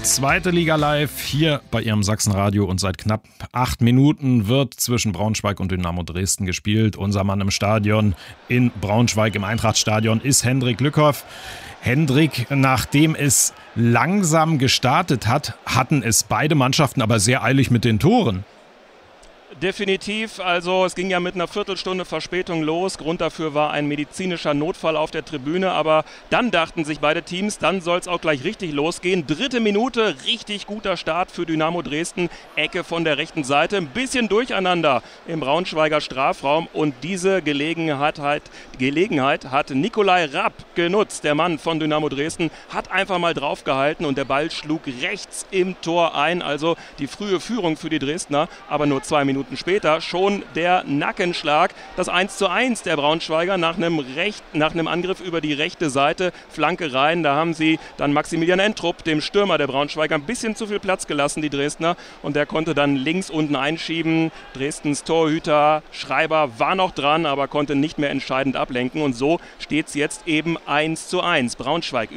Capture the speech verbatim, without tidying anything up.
Zweite Liga live hier bei Ihrem Sachsenradio und seit knapp acht Minuten wird zwischen Braunschweig und Dynamo Dresden gespielt. Unser Mann im Stadion in Braunschweig im Eintrachtstadion ist Hendrik Lückhoff. Hendrik, nachdem es langsam gestartet hat, hatten es beide Mannschaften aber sehr eilig mit den Toren. Definitiv, also es ging ja mit einer Viertelstunde Verspätung los. Grund dafür war ein medizinischer Notfall auf der Tribüne, aber dann dachten sich beide Teams, dann soll es auch gleich richtig losgehen. Dritte Minute, richtig guter Start für Dynamo Dresden, Ecke von der rechten Seite, ein bisschen Durcheinander im Braunschweiger Strafraum und diese Gelegenheit, hat, Gelegenheit hat Nikolai Rapp genutzt. Der Mann von Dynamo Dresden hat einfach mal draufgehalten und der Ball schlug rechts im Tor ein, also die frühe Führung für die Dresdner, aber nur zwei Minuten später schon der Nackenschlag, das eins zu eins der Braunschweiger nach einem, Recht, nach einem Angriff über die rechte Seite, Flanke rein, da haben sie dann Maximilian Entrup, dem Stürmer der Braunschweiger, ein bisschen zu viel Platz gelassen, die Dresdner, und der konnte dann links unten einschieben. Dresdens Torhüter Schreiber war noch dran, aber konnte nicht mehr entscheidend ablenken und so steht es jetzt eben eins zu eins. Braunschweig